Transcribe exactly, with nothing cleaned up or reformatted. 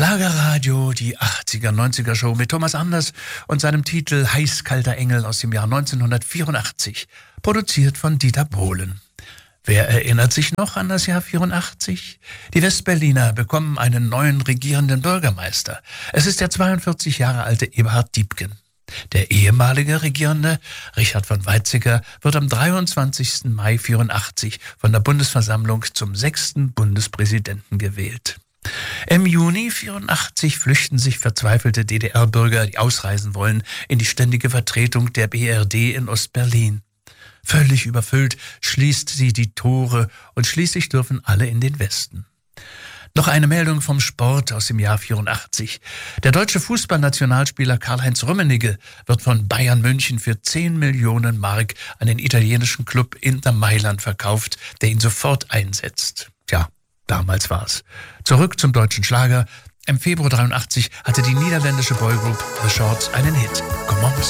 Schlagerradio, die achtziger, neunziger Show mit Thomas Anders und seinem Titel Heißkalter Engel aus dem Jahr neunzehnhundertvierundachtzig, produziert von Dieter Bohlen. Wer erinnert sich noch an das Jahr vierundachtzig? Die Westberliner bekommen einen neuen regierenden Bürgermeister. Es ist der zweiundvierzig Jahre alte Eberhard Diepgen. Der ehemalige Regierende, Richard von Weizsäcker, wird am dreiundzwanzigsten Mai vierundachtzig von der Bundesversammlung zum sechsten Bundespräsidenten gewählt. Im Juni vierundachtzig flüchten sich verzweifelte D D R-Bürger, die ausreisen wollen, in die ständige Vertretung der B R D in Ostberlin. Völlig überfüllt schließt sie die Tore und schließlich dürfen alle in den Westen. Noch eine Meldung vom Sport aus dem Jahr vierundachtzig. Der deutsche Fußballnationalspieler Karl-Heinz Rummenigge wird von Bayern München für zehn Millionen Mark an den italienischen Club Inter Mailand verkauft, der ihn sofort einsetzt. Tja, damals war's. Zurück zum deutschen Schlager. Im Februar dreiundachtzig hatte die niederländische Boygroup The Shorts einen Hit. Commence.